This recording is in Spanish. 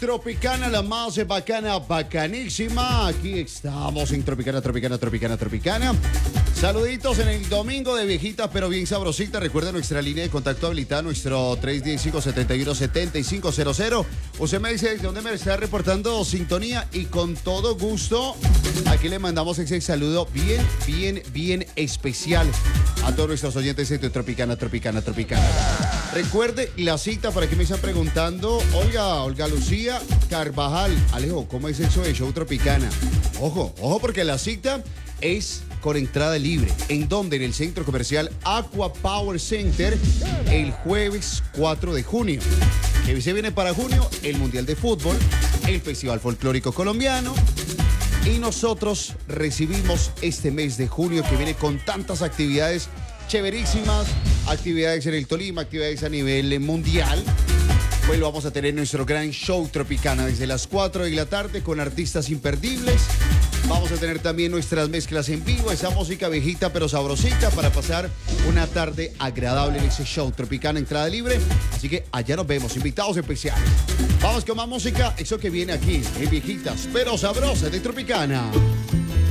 Tropicana, la más bacana, bacanísima. Aquí estamos en Tropicana. Saluditos en el domingo de viejitas, pero bien sabrosita. Recuerda nuestra línea de contacto habilitada, nuestro 315-71-7500. Usted me dice de dónde me está reportando sintonía y con todo gusto aquí le mandamos ese saludo bien especial a todos nuestros oyentes de Tropicana. Recuerde la cita para que me están preguntando. Olga Lucía Carvajal. Alejo, ¿cómo es eso de Show Tropicana? Ojo, porque la cita es con entrada libre. ¿En dónde? En el Centro Comercial Aqua Power Center el jueves 4 de junio. Que se viene para junio el Mundial de Fútbol, el Festival Folclórico Colombiano. Y nosotros recibimos este mes de junio que viene con tantas actividades chéverísimas, actividades en el Tolima, actividades a nivel mundial. Pues lo vamos a tener en nuestro gran show Tropicana desde las 4 de la tarde con artistas imperdibles. Vamos a tener también nuestras mezclas en vivo, esa música viejita pero sabrosita para pasar una tarde agradable en ese show Tropicana, entrada libre. Así que allá nos vemos, invitados especiales. Vamos con más música, eso que viene aquí, en viejitas pero sabrosas de Tropicana.